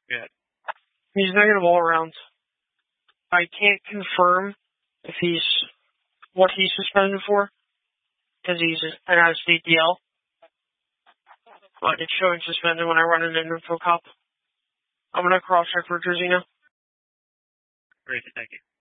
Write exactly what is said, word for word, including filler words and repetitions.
Yeah. He's negative all around. I can't confirm if he's what he's suspended for, because he's an S D D L. But it's showing suspended when I run an info cop. I'm gonna cross check for Jersey now. Great, thank you.